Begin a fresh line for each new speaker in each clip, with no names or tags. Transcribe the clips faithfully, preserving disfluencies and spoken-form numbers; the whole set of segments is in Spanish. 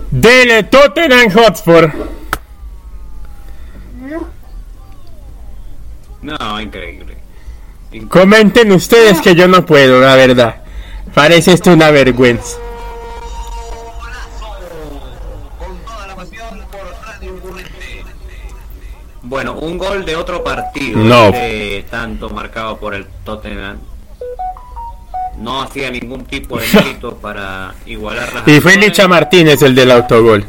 del Tottenham Hotspur.
No, increíble. increíble.
Comenten ustedes que yo no puedo, la verdad. Parece esto una vergüenza.
Bueno, un gol de otro partido.
No.
Este, tanto marcado por el Tottenham. No hacía ningún tipo de mérito para igualar las
Y fue
acciones.
Licha Martínez el del autogol.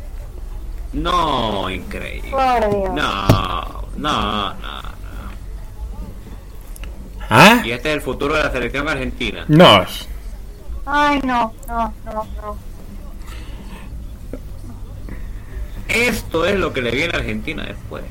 No, increíble.
Por Dios.
No, no, no, no.
¿Ah?
Y este es el futuro de la selección argentina.
No.
Ay, no, no, no, no.
Esto es lo que le viene a Argentina después.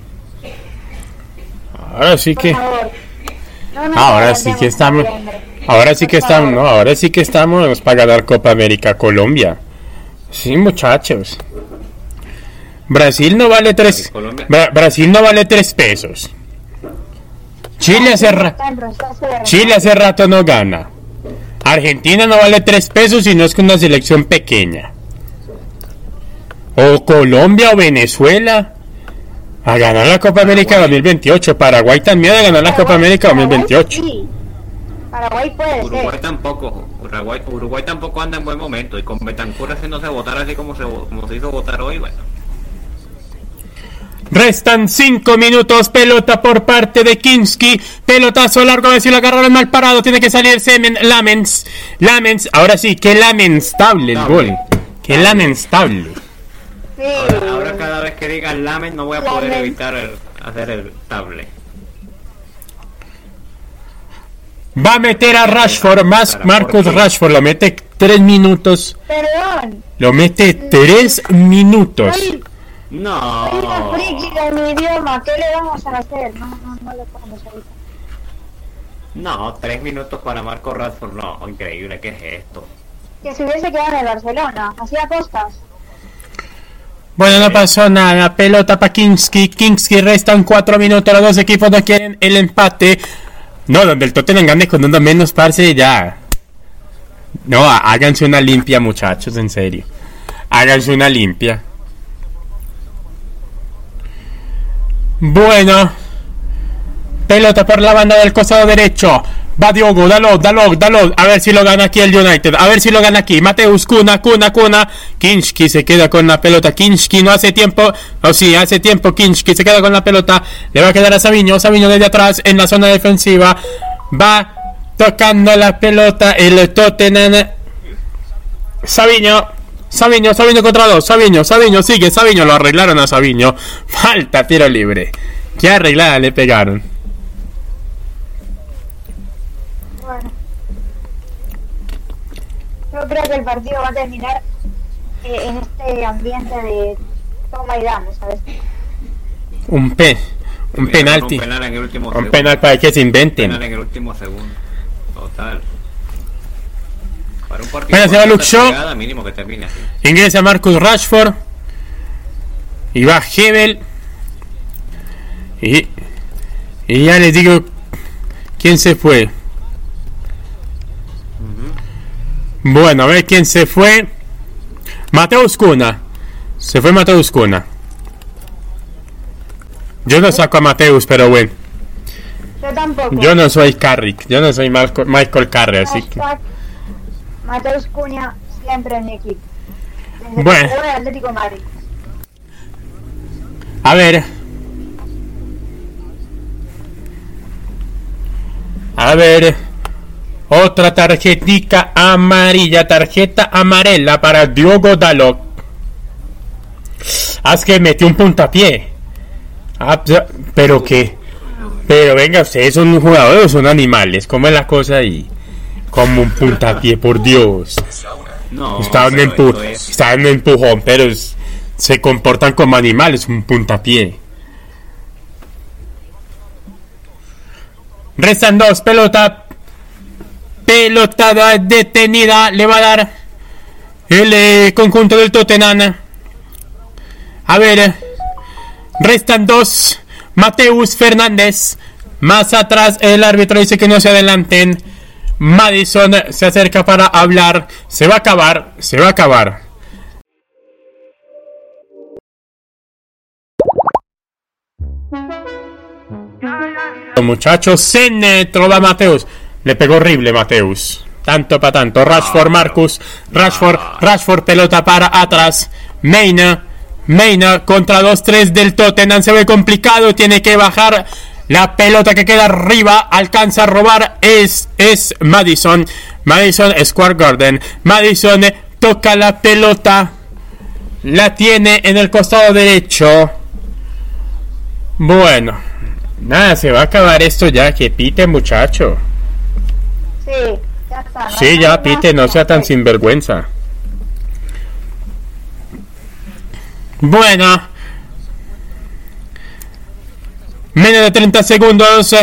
Ahora sí
Por
que...
favor. No nos
Ahora sí
adelantemos
que estamos...
a noviembre.
Ahora sí
Por
que estamos...
favor.
No, ahora sí que estamos para ganar Copa América Colombia. Sí, muchachos. Brasil no vale tres...
Colombia.
Bra- Brasil no vale tres pesos. Chile hace ra-
Está en proceso de
Chile hace rato no gana. Argentina no vale tres pesos y no es que una selección pequeña. O Colombia o Venezuela a ganar la Copa América dos mil veintiocho. Paraguay también a ganar la Copa América dos mil veintiocho.
Sí. Paraguay puede
Uruguay
ser.
tampoco. Uruguay, Uruguay tampoco anda en buen momento. Y con Betancur haciéndose votar así como se, como se hizo votar hoy, bueno.
Restan cinco minutos, pelota por parte de Kinski, pelotazo largo, a ver si lo agarraron mal parado, tiene que salir Semen, Lamens, Lamens, ahora sí, qué lamentable el gol, qué lamentable.
Sí.
Ahora, ahora cada vez que digan lamen no voy a poder
Lamen.
evitar el- hacer el table.
Va a meter a Rashford, más Marcus Rashford, lo mete tres minutos,
Perdón.
lo mete tres minutos.
Soy,
No.
soy una friki de mi idioma. ¿Qué le vamos a hacer? No, no, no le podemos evitar.
No, tres minutos para Marco Rashford, no, increíble, ¿qué es esto?
Que se hubiese quedado en el Barcelona. Hacía costas.
Bueno, no pasó nada, pelota para Kinski, Kinski, restan cuatro minutos, los dos equipos no quieren el empate. No, donde el Tottenham gane con uno menos, parce, ya. No, há- háganse una limpia, muchachos, en serio. Háganse una limpia. Bueno. Pelota por la banda del costado derecho. Va Diogo, dalo, dalo, dalo. A ver si lo gana aquí el United. A ver si lo gana aquí. Mateus, Cuna, Cuna, Cuna. Kinski se queda con la pelota. Kinski no hace tiempo. O sí, hace tiempo. Kinski se queda con la pelota. Le va a quedar a Savinho. Savinho desde atrás en la zona defensiva. Va tocando la pelota el Tottenham. Savinho. Savinho, Savinho contra dos. Savinho, Savinho, sigue. Savinho, lo arreglaron a Savinho. Falta, tiro libre. Qué arreglada le pegaron.
Bueno. Yo creo que el partido va a terminar eh, en este ambiente de toma y dame, ¿sabes?
Un pe, un penalti.
Un penal en el último
Un
segundo.
penal para que se
penal
inventen.
en el último segundo. Total. Para un partido
Bueno, se va
con
Luke
tanta
Shaw.
pegada, mínimo que termine así.
Ingresa Marcus Rashford. Y va Hebel. Y, y ya les digo quién se fue. Bueno, a ver quién se fue. Mateus Cuna. Se fue Mateus Cuna. Yo no saco a Mateus, pero bueno.
Yo tampoco.
Yo no soy Carrick. Yo no soy Marco- Michael Carrick, así que.
Hashtag Mateus Cunha siempre en mi equipo. Desde
Bueno.
que jugó en el Atlético de Madrid.
A ver. A ver. Otra tarjetica amarilla. Tarjeta amarilla para Diogo Dalot. Haz que metió un puntapié. Ah, ya- pero que. Pero venga, ustedes son jugadores o son animales. ¿Cómo es la cosa ahí? Como un puntapié, por Dios.
No,
Está un,
pero
empu-
esto es-
está un empujón, pero es- se comportan como animales, un puntapié. Restan dos, pelota. Pelota da- detenida, le va a dar el eh, conjunto del Tottenham. A ver, restan dos. Mateus Fernández. Más atrás el árbitro dice que no se adelanten. Madison se acerca para hablar. Se va a acabar, se va a acabar. Muchachos, se trova Mateus. Le pegó horrible Mateus. Tanto para tanto. Rashford, Marcus. Rashford, Rashford, pelota para atrás. Meina. Meina contra dos tres del Tottenham. Se ve complicado. Tiene que bajar. La pelota que queda arriba. Alcanza a robar. Es, es Maddison. Maddison, Square Garden. Maddison toca la pelota. La tiene en el costado derecho. Bueno. Nada, se va a acabar esto ya. Que pite, muchacho.
Sí, ya está. ¿no?
Sí, ya pite. No sea tan sinvergüenza. Bueno. Menos de treinta segundos.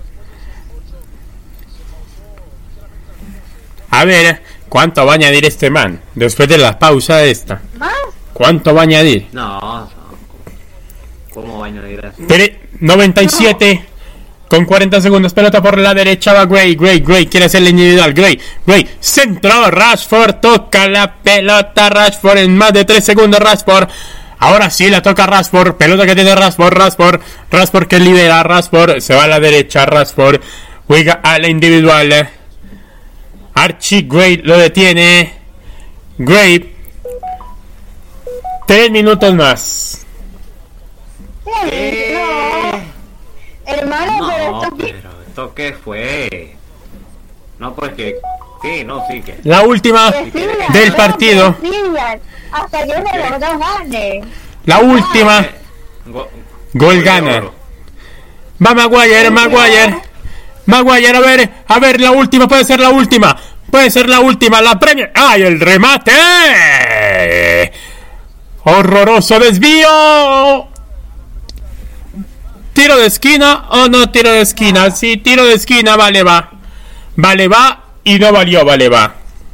A ver, ¿cuánto va a añadir este man? Después de la pausa esta.
¿Más?
¿Cuánto va a añadir?
No, no. ¿Cómo va a añadir así?
noventa y siete. Con cuarenta segundos. Pelota por la derecha. Va Gray. Gray. Gray. Quiere hacer el individual. Gray. Gray. Centro. Rashford. Toca la pelota. Rashford. En más de tres segundos. Rashford. Ahora sí la toca Rashford. Pelota que tiene Rashford. Rashford. Rashford que libera. Rashford. Se va a la derecha. Rashford. Juega a la individual. Archie Gray lo detiene. Gray. Tres minutos más.
Sí, no. Hermano, pero
No,
esto que...
pero ¿esto qué fue? No, pues que... Sí, no, sí que...
La última
que sigan,
del
no,
partido.
que sigan, hasta yo de verdad gane.
La última.
Go-
Gol
de
gana.
oro.
Va Maguire, Maguire. Maguire, a ver, a ver, la última, puede ser la última. Puede ser la última, la Premier. ¡Ay, el remate! Horroroso desvío. Tiro de esquina o no tiro de esquina. Sí, tiro de esquina, vale, va. Vale, va y no valió, vale, va.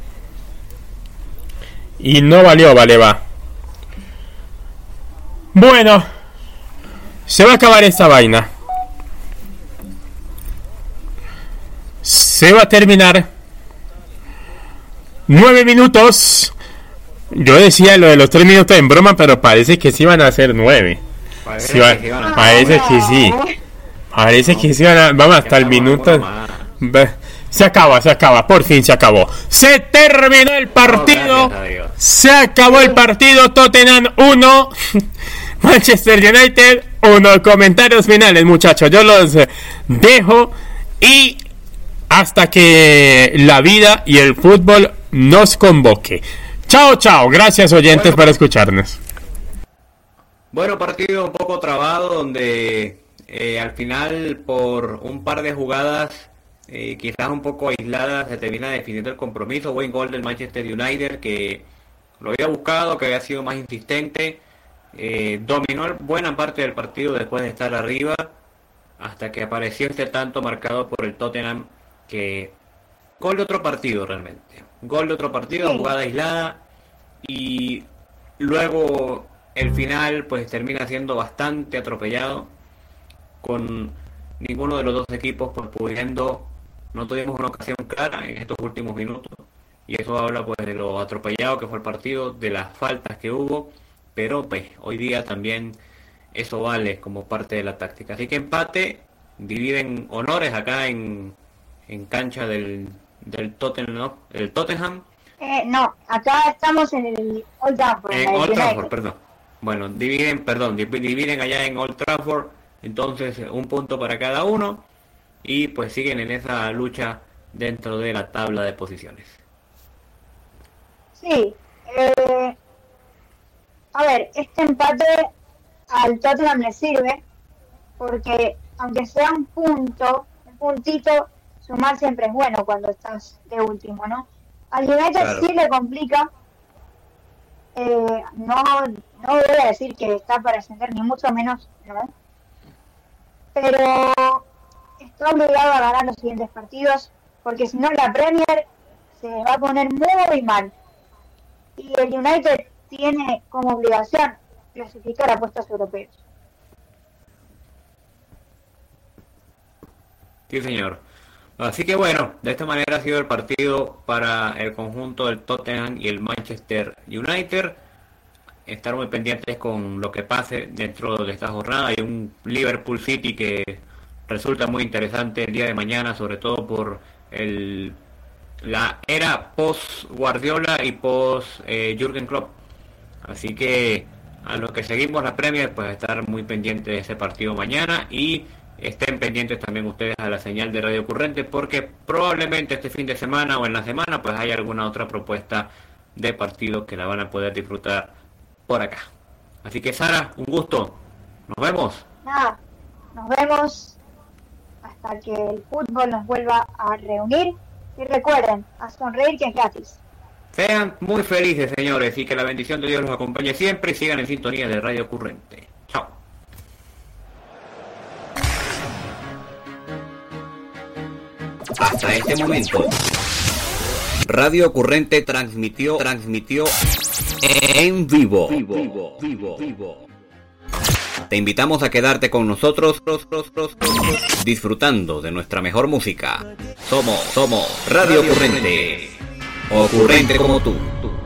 Y no valió, vale, va. Bueno, se va a acabar esta vaina. Se va a terminar. Nueve minutos. Yo decía lo de los tres minutos en broma, pero parece que sí van a ser nueve.
Parece
Sí, va-
que sí van a-
parece que sí. Parece que sí van a... Vamos hasta el
Estamos
minuto.
en broma.
Ve, se acaba, se acaba, por fin se acabó. Se terminó el partido.
Oh, gracias a Dios.
Se acabó el partido. Tottenham uno. Manchester United uno. Comentarios finales, muchachos. Yo los eh, dejo. Y hasta que la vida y el fútbol nos convoque. Chao, chao. Gracias, oyentes,
Bueno,
por escucharnos.
Bueno, partido un poco trabado donde eh, al final por un par de jugadas eh, quizás un poco aisladas se termina definiendo el compromiso. Buen gol del Manchester United que lo había buscado, que había sido más insistente, eh, dominó buena parte del partido después de estar arriba hasta que apareció este tanto marcado por el Tottenham que gol de otro partido realmente, gol de otro partido,
Sí.
jugada aislada y luego el final pues termina siendo bastante atropellado con ninguno de los dos equipos pues pudiendo, no tuvimos una ocasión clara en estos últimos minutos y eso habla pues de lo atropellado que fue el partido, de las faltas que hubo, pero pues hoy día también eso vale como parte de la táctica, así que empate, dividen honores acá en, en cancha del, del Tottenham, ¿no? El Tottenham
Eh, no, acá estamos en el Old Trafford.
en
la de
Old
United.
Trafford, perdón. Bueno, dividen, perdón, div- dividen allá en Old Trafford, entonces un punto para cada uno y pues siguen en esa lucha dentro de la tabla de posiciones.
Sí. Eh, a ver, este empate al Tottenham le sirve porque aunque sea un punto, un puntito, sumar siempre es bueno cuando estás de último, ¿no? Al United
Claro.
sí le complica. Eh, no, no voy a decir que está para ascender, ni mucho menos, ¿no? Pero está obligado a ganar los siguientes partidos, porque si no la Premier se va a poner muy mal. Y el United tiene como obligación clasificar a puestos europeos.
Sí, señor. Así que bueno, de esta manera ha sido el partido para el conjunto del Tottenham y el Manchester United. Estar muy pendientes con lo que pase dentro de esta jornada. Hay un Liverpool City que resulta muy interesante el día de mañana, sobre todo por el la era post Guardiola y post eh, Jürgen Klopp. Así que a los que seguimos la Premier, pues estar muy pendientes de ese partido mañana, y estén pendientes también ustedes a la señal de Radio Currente, porque probablemente este fin de semana o en la semana pues haya alguna otra propuesta de partido que la van a poder disfrutar por acá. Así que Sara, un gusto, nos vemos.
Nada, nos vemos hasta que el fútbol nos vuelva a reunir, y recuerden, a sonreír que es gratis.
Sean muy felices, señores, y que la bendición de Dios los acompañe siempre, y sigan en sintonía de Radio Currente. Chao.
Hasta este momento, Radio Currente transmitió, transmitió en vivo. Vivo, vivo, vivo, vivo. Te invitamos a quedarte con nosotros, disfrutando de nuestra mejor música. Somos, somos Radio Currente. Ocurrente como tú.